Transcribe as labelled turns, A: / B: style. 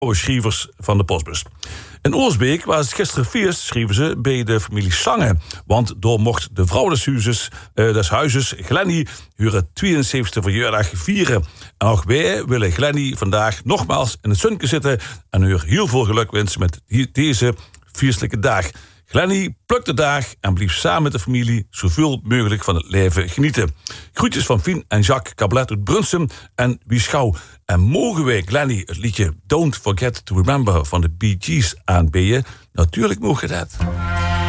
A: schrijvers van de postbus. In Oorsbeek was het gisteren feest, schreven ze, bij de familie Sange. Want door mocht de vrouw des huizes, Glenny, haar 72e verjaardag vieren. En ook wij willen Glenny vandaag nogmaals in het zonnetje zitten en haar heel veel geluk wensen met deze feestelijke dag. Glenny plukt de dag en blijft samen met de familie zoveel mogelijk van het leven genieten. Groetjes van Fien en Jacques Cablet uit Brunsum en Wieschouw. En mogen wij Glenny het liedje Don't Forget to Remember van de Bee Gees aanbieden? Natuurlijk mogen we dat.